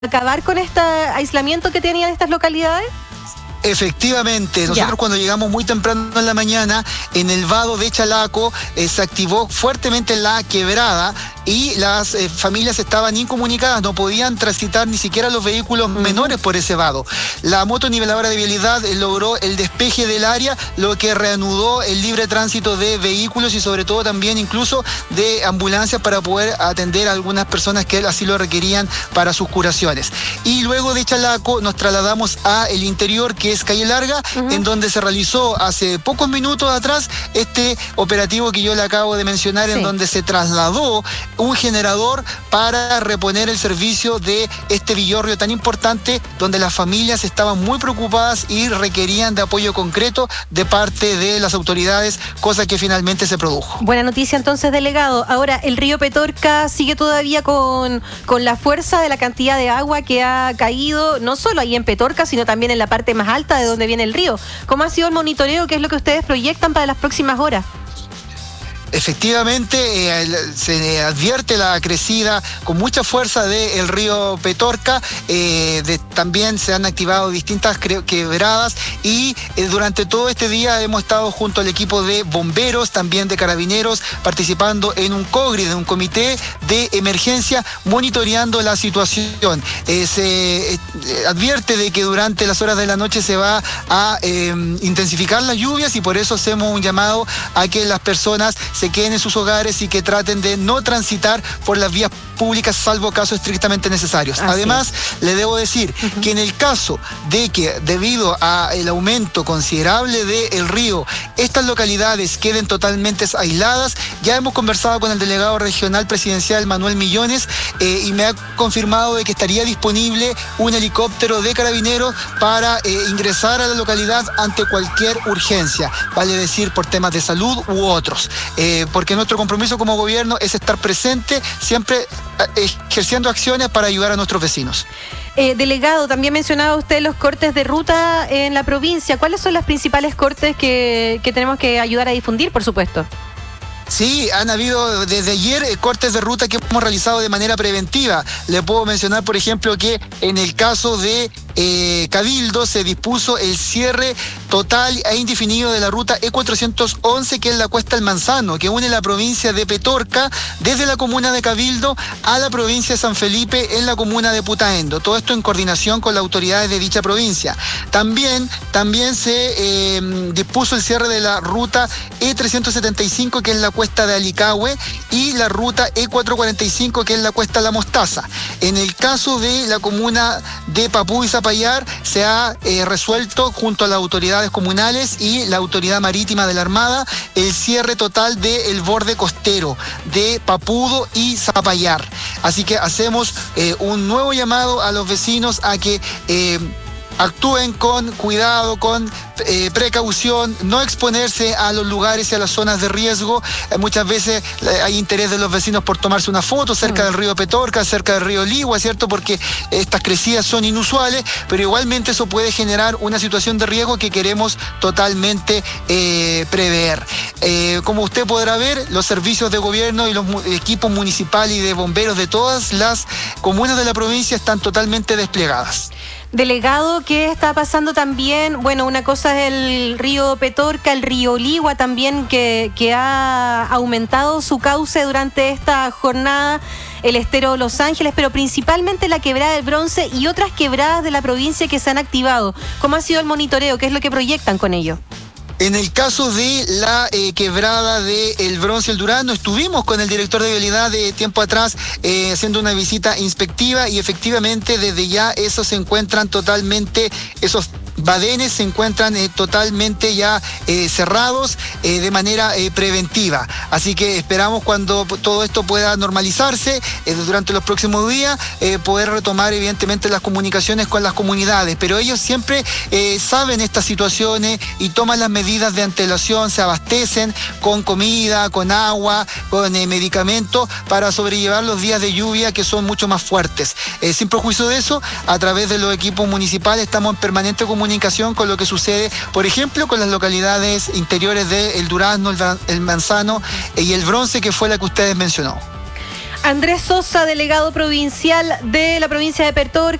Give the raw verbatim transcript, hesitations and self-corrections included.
acabar con este aislamiento que tenían estas localidades? Efectivamente, nosotros ya. Cuando llegamos muy temprano en la mañana, en el vado de Chalaco eh, se activó fuertemente la quebrada y las eh, familias estaban incomunicadas, no podían transitar ni siquiera los vehículos uh-huh. menores por ese vado. La motoniveladora de vialidad eh, logró el despeje del área, lo que reanudó el libre tránsito de vehículos y sobre todo también incluso de ambulancias para poder atender a algunas personas que así lo requerían para sus curaciones. Y luego de Chalaco nos trasladamos a el interior, que es Calle Larga, uh-huh. en donde se realizó hace pocos minutos atrás este operativo que yo le acabo de mencionar, sí. en donde se trasladó un generador para reponer el servicio de este villorrio tan importante, donde las familias estaban muy preocupadas y requerían de apoyo concreto de parte de las autoridades, cosa que finalmente se produjo. Buena noticia entonces, delegado. Ahora, el río Petorca sigue todavía con, con la fuerza de la cantidad de agua que ha caído, no solo ahí en Petorca, sino también en la parte más alta de donde viene el río. ¿Cómo ha sido el monitoreo? ¿Qué es lo que ustedes proyectan para las próximas horas? Efectivamente, eh, se advierte la crecida con mucha fuerza del río Petorca, eh, de, también se han activado distintas quebradas y eh, durante todo este día hemos estado junto al equipo de bomberos, también de carabineros, participando en un COGRI, de un comité de emergencia, monitoreando la situación. Eh, se eh, advierte de que durante las horas de la noche se va a eh, intensificar las lluvias y por eso hacemos un llamado a que las personas se queden en sus hogares y que traten de no transitar por las vías públicas salvo casos estrictamente necesarios. Así Además, es. le debo decir uh-huh. que en el caso de que debido al aumento considerable del río, estas localidades queden totalmente aisladas, ya hemos conversado con el delegado regional presidencial Manuel Millones eh, y me ha confirmado de que estaría disponible un helicóptero de carabineros para eh, ingresar a la localidad ante cualquier urgencia, vale decir por temas de salud u otros. Eh, porque nuestro compromiso como gobierno es estar presente, siempre ejerciendo acciones para ayudar a nuestros vecinos. Eh, delegado, también mencionaba usted los cortes de ruta en la provincia. ¿Cuáles son las principales cortes que, que tenemos que ayudar a difundir, por supuesto? Sí, han habido desde ayer eh, cortes de ruta que hemos realizado de manera preventiva. Le puedo mencionar, por ejemplo, que en el caso de eh, Cabildo se dispuso el cierre total e indefinido de la ruta E cuatrocientos once, que es la Cuesta El Manzano, que une la provincia de Petorca desde la comuna de Cabildo a la provincia de San Felipe en la comuna de Putaendo. Todo esto en coordinación con las autoridades de dicha provincia. También, también se eh, dispuso el cierre de la ruta E trescientos setenta y cinco, que es la Cuesta de Alicahue, y la ruta E cuatrocientos cuarenta y cinco, que es la Cuesta La Mostaza. En el caso de la comuna de Papú y Zapallar, se ha eh, resuelto junto a las autoridades comunales y la autoridad marítima de la Armada el cierre total del borde costero de Papudo y Zapallar. Así que hacemos eh, un nuevo llamado a los vecinos a que eh, actúen con cuidado, con eh, precaución, no exponerse a los lugares y a las zonas de riesgo. Eh, muchas veces eh, hay interés de los vecinos por tomarse una foto cerca mm. del río Petorca, cerca del río Ligua, ¿cierto? Porque estas crecidas son inusuales, pero igualmente eso puede generar una situación de riesgo que queremos totalmente eh, prever. Eh, como usted podrá ver, los servicios de gobierno y los mu- equipos municipales y de bomberos de todas las comunas de la provincia están totalmente desplegadas. Delegado, ¿qué está pasando también? Bueno, una cosa es el río Petorca, el río Ligua también, que, que ha aumentado su cauce durante esta jornada, el estero Los Ángeles, pero principalmente la quebrada del Bronce y otras quebradas de la provincia que se han activado. ¿Cómo ha sido el monitoreo? ¿Qué es lo que proyectan con ello? En el caso de la eh, quebrada de El Bronce, el Durano, estuvimos con el director de vialidad de tiempo atrás eh, haciendo una visita inspectiva y efectivamente desde ya esos se encuentran totalmente, esos badenes se encuentran eh, totalmente ya eh, cerrados eh, de manera eh, preventiva. Así que esperamos cuando todo esto pueda normalizarse eh, durante los próximos días, eh, poder retomar evidentemente las comunicaciones con las comunidades. Pero ellos siempre eh, saben estas situaciones y toman las medidas de antelación, se abastecen con comida, con agua, con eh, medicamentos para sobrellevar los días de lluvia que son mucho más fuertes. Eh, sin perjuicio de eso, a través de los equipos municipales estamos en permanente comunicación con lo que sucede, por ejemplo, con las localidades interiores de El Durazno, el, el Manzano y el Bronce, que fue la que ustedes mencionó. Andrés Sosa, delegado provincial de la provincia de Petorca.